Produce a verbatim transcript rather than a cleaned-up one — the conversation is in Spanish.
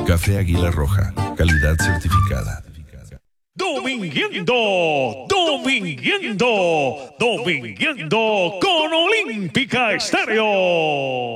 Café Águila Roja, calidad certificada. Dominguiendo, dominguiendo, dominguiendo con Olímpica Estéreo.